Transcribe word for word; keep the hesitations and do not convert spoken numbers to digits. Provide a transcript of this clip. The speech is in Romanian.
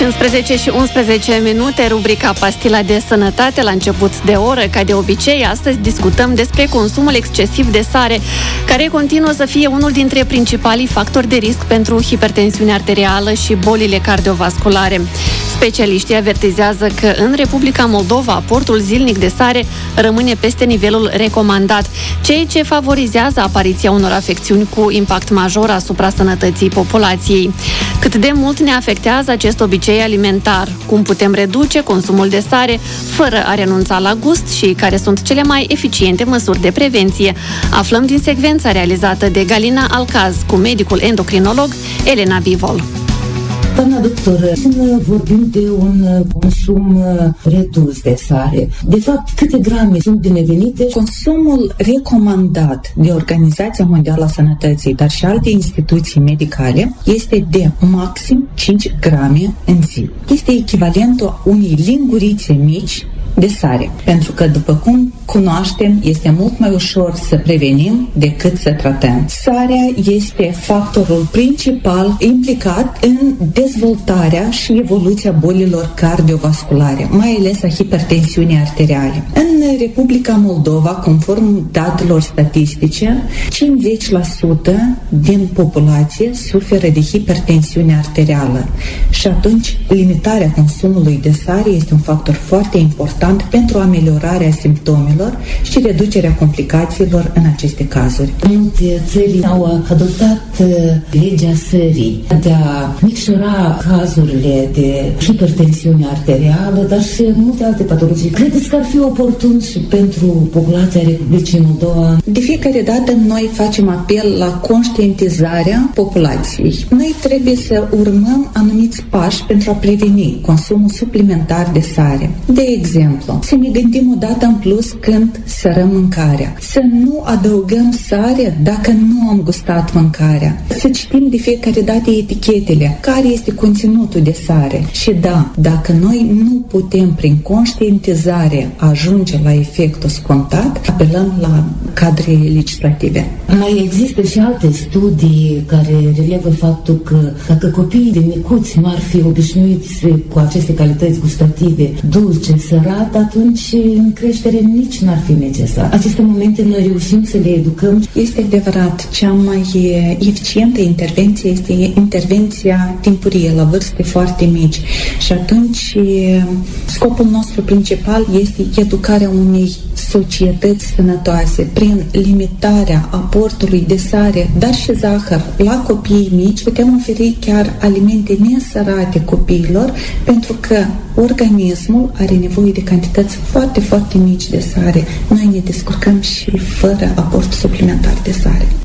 cincisprezece și unsprezece minute, rubrica Pastila de Sănătate la început de oră. Ca de obicei, astăzi discutăm despre consumul excesiv de sare, care continuă să fie unul dintre principalii factori de risc pentru hipertensiunea arterială și bolile cardiovasculare. Specialiștii avertizează că în Republica Moldova aportul zilnic de sare rămâne peste nivelul recomandat, ceea ce favorizează apariția unor afecțiuni cu impact major asupra sănătății populației. Cât de mult ne afectează acest obicei alimentar, cum putem reduce consumul de sare fără a renunța la gust și care sunt cele mai eficiente măsuri de prevenție, aflăm din secvența realizată de Galina Alcaz cu medicul endocrinolog Elena Bivol. Doamna doctor, vorbim de un consum redus de sare. De fapt, câte grame sunt binevenite? Consumul recomandat de Organizația Mondială a Sănătății, dar și alte instituții medicale, este de maxim cinci grame în zi. Este echivalentul unei lingurițe mici de sare. Pentru că, după cum cunoaștem, este mult mai ușor să prevenim decât să tratăm. Sarea este factorul principal implicat în dezvoltarea și evoluția bolilor cardiovasculare, mai ales a hipertensiunii arteriale. În Republica Moldova, conform datelor statistice, cincizeci la sută din populație suferă de hipertensiune arterială și atunci limitarea consumului de sare este un factor foarte important pentru ameliorarea simptomelor și reducerea complicațiilor în aceste cazuri. Multe țări au adoptat legea sării de a micșora cazurile de hipertensiune arterială, dar și multe alte patologii. Credeți că ar fi oportun și pentru populația Republicii Moldova? De fiecare dată noi facem apel la conștientizarea populației. Noi trebuie să urmăm anumiți pași pentru a preveni consumul suplimentar de sare. De exemplu, să ne gândim o dată în plus când sărăm mâncarea. Să nu adăugăm sare dacă nu am gustat mâncarea. Să citim de fiecare dată etichetele. Care este conținutul de sare? Și da, dacă noi nu putem prin conștientizare ajunge la efectul scontat, apelăm la cadre legislative. Mai există și alte studii care relevă faptul că dacă copiii de micuți nu ar fi obișnuiți cu aceste calități gustative dulce, sărat, atunci în creștere nici n-ar fi necesar. Aceste momente noi reușim să le educăm. Este adevărat, cea mai eficientă intervenție este intervenția timpurie, la vârste foarte mici. Și atunci scopul nostru principal este educarea unei societăți sănătoase prin limitarea aportului de sare, dar și zahăr la copiii mici. Putem oferi chiar alimente nesărate copiilor, pentru că organismul are nevoie de cantități foarte, foarte mici de sare. Noi ne descurcăm și fără aport suplimentar de sare.